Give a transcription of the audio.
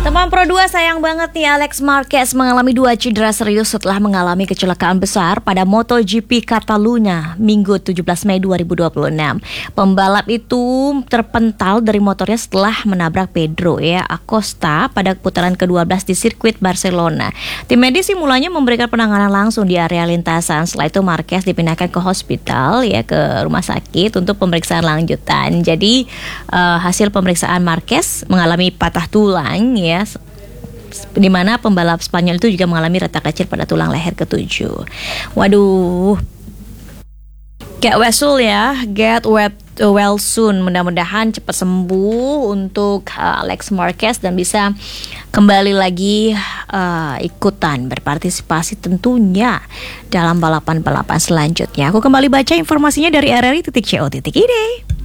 Teman Pro 2, sayang banget nih Alex Marquez mengalami 2 cedera serius setelah mengalami kecelakaan besar pada MotoGP Catalunya Minggu 17 Mei 2026. Pembalap itu terpental dari motornya setelah menabrak Pedro Acosta pada putaran ke-12 di sirkuit Barcelona. Tim medis mulanya memberikan penanganan langsung di area lintasan. Setelah itu Marquez dipindahkan ke hospital ke rumah sakit untuk pemeriksaan lanjutan. Jadi hasil pemeriksaan Marquez mengalami patah tulang di mana pembalap Spanyol itu juga mengalami retak kecil pada tulang leher ke-7. Waduh. Get well soon. Mudah-mudahan cepat sembuh untuk Alex Marquez dan bisa kembali lagi ikutan berpartisipasi tentunya dalam balapan-balapan selanjutnya. Aku kembali baca informasinya dari rri.co.id.